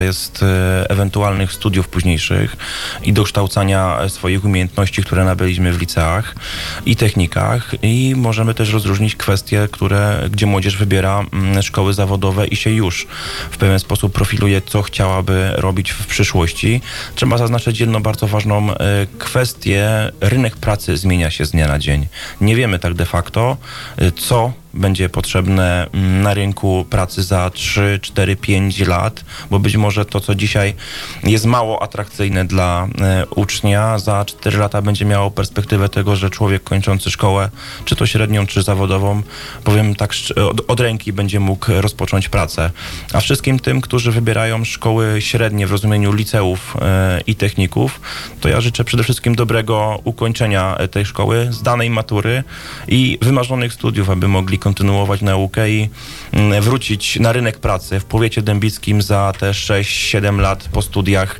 jest ewentualnych studiów późniejszych i dokształcania swoich umiejętności, które nabyliśmy w liceach i technikach, i możemy też rozróżnić kwestie, gdzie młodzież wybiera szkoły zawodowe i się już w pewien sposób profiluje, co chciałaby robić w przyszłości. Trzeba zaznaczyć jedną bardzo ważną kwestię. Rynek pracy zmienia się z dnia na dzień. Nie wiemy tak de facto, co będzie potrzebne na rynku pracy za 3, 4, 5 lat, bo być może to, co dzisiaj jest mało atrakcyjne dla ucznia, za 4 lata będzie miało perspektywę tego, że człowiek kończący szkołę, czy to średnią, czy zawodową, powiem tak, od ręki będzie mógł rozpocząć pracę. A wszystkim tym, którzy wybierają szkoły średnie w rozumieniu liceów i techników, to ja życzę przede wszystkim dobrego ukończenia tej szkoły, zdanej matury i wymarzonych studiów, aby mogli kontynuować naukę i wrócić na rynek pracy w powiecie dębickim za te 6-7 lat po studiach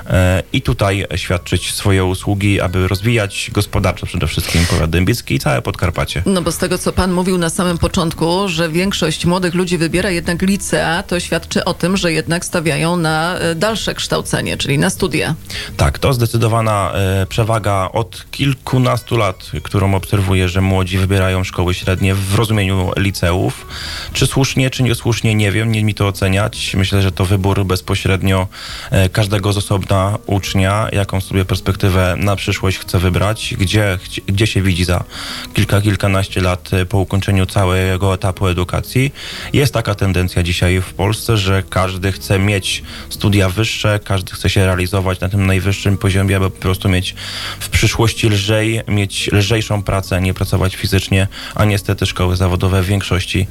i tutaj świadczyć swoje usługi, aby rozwijać gospodarczo przede wszystkim powiat dębicki i całe Podkarpacie. No bo z tego, co pan mówił na samym początku, że większość młodych ludzi wybiera jednak licea, to świadczy o tym, że jednak stawiają na dalsze kształcenie, czyli na studia. Tak, to zdecydowana przewaga od kilkunastu lat, którą obserwuję, że młodzi wybierają szkoły średnie w rozumieniu liceów. Czy słusznie, czy niesłusznie, nie wiem, nie mi to oceniać. Myślę, że to wybór bezpośrednio każdego z osobna ucznia, jaką sobie perspektywę na przyszłość chce wybrać, gdzie się widzi za kilkanaście lat po ukończeniu całego etapu edukacji. Jest taka tendencja dzisiaj w Polsce, że każdy chce mieć studia wyższe, każdy chce się realizować na tym najwyższym poziomie, aby po prostu mieć w przyszłości mieć lżejszą pracę, nie pracować fizycznie, a niestety szkoły zawodowe w większości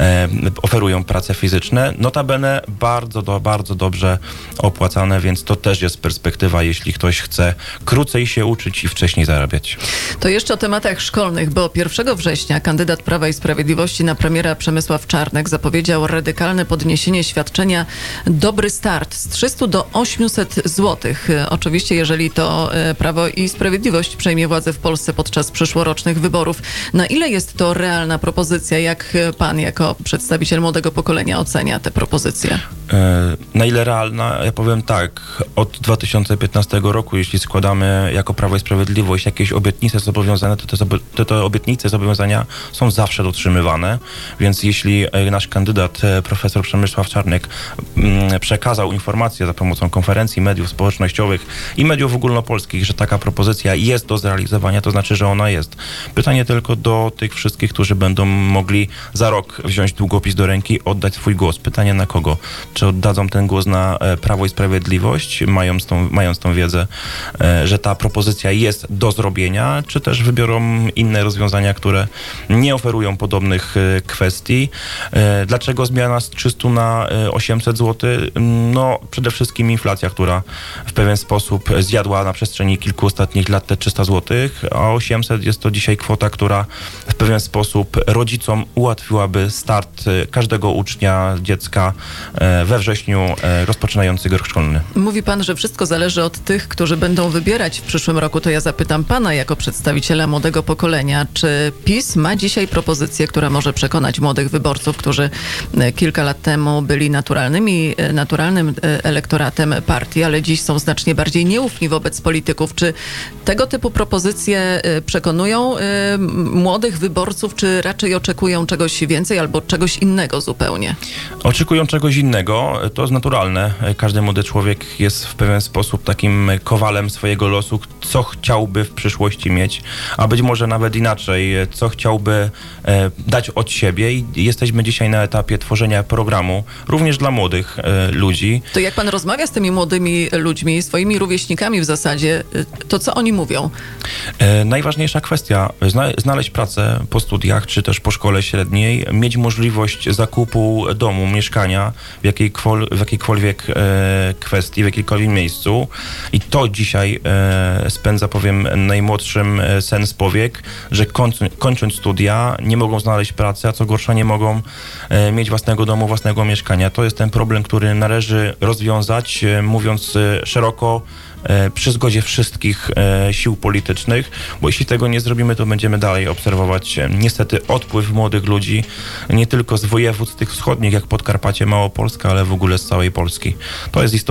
oferują prace fizyczne. Notabene bardzo dobrze opłacane, więc to też jest perspektywa, jeśli ktoś chce krócej się uczyć i wcześniej zarabiać. To jeszcze o tematach szkolnych, bo 1 września kandydat Prawa i Sprawiedliwości na premiera Przemysław Czarnek zapowiedział radykalne podniesienie świadczenia Dobry Start z 300 do 800 zł. Oczywiście, jeżeli to Prawo i Sprawiedliwość przejmie władzę w Polsce podczas przyszłorocznych wyborów. Na ile jest to realna propozycja? Jak pan jako przedstawiciel młodego pokolenia ocenia te propozycje? Na ile realna? Ja powiem tak, od 2015 roku, jeśli składamy jako Prawo i Sprawiedliwość jakieś obietnice zobowiązane, to te obietnice, zobowiązania są zawsze dotrzymywane, więc jeśli nasz kandydat, profesor Przemysław Czarnek, przekazał informację za pomocą konferencji, mediów społecznościowych i mediów ogólnopolskich, że taka propozycja jest do zrealizowania, to znaczy, że ona jest. Pytanie tylko do tych wszystkich, którzy będą mogli za rok wziąć długopis do ręki, oddać swój głos. Pytanie na kogo? Czy oddadzą ten głos na Prawo i Sprawiedliwość, mając tą wiedzę, że ta propozycja jest do zrobienia, czy też wybiorą inne rozwiązania, które nie oferują podobnych kwestii. Dlaczego zmiana z 300 na 800 zł? No, przede wszystkim inflacja, która w pewien sposób zjadła na przestrzeni kilku ostatnich lat te 300 zł, a 800 jest to dzisiaj kwota, która w pewien sposób rodzicom ułatwiłaby start każdego ucznia, dziecka we wrześniu rozpoczynającego rok szkolny. Mówi pan, że wszystko zależy od tych, którzy będą wybierać w przyszłym roku. To ja zapytam pana jako przedstawiciela młodego pokolenia, czy PiS ma dzisiaj propozycję, która może przekonać młodych wyborców, którzy kilka lat temu byli naturalnym elektoratem partii, ale dziś są znacznie bardziej nieufni wobec polityków. Czy tego typu propozycje przekonują młodych wyborców, czy raczej oczekują czegoś więcej albo czegoś innego zupełnie? Oczekują czegoś innego, to jest naturalne. Każdy młody człowiek jest w pewien sposób takim kowalem swojego losu, co chciałby w przyszłości mieć, a być może nawet inaczej, co chciałby dać od siebie, i jesteśmy dzisiaj na etapie tworzenia programu, również dla młodych ludzi. To jak pan rozmawia z tymi młodymi ludźmi, swoimi rówieśnikami w zasadzie, to co oni mówią? Najważniejsza kwestia, znaleźć pracę po studiach, czy też po szkole średniej, mieć możliwość zakupu domu, mieszkania w jakiejkolwiek kwestii, w jakiejkolwiek miejscu, i to dzisiaj spędza, powiem, najmłodszym sen z powiek, że kończąc studia nie mogą znaleźć pracy, a co gorsza nie mogą mieć własnego domu, własnego mieszkania. To jest ten problem, który należy rozwiązać, mówiąc szeroko, przy zgodzie wszystkich sił politycznych, bo jeśli tego nie zrobimy, to będziemy dalej obserwować niestety odpływ młodych ludzi, nie tylko z województw tych wschodnich, jak Podkarpacie, Małopolska, ale w ogóle z całej Polski. To jest istotne.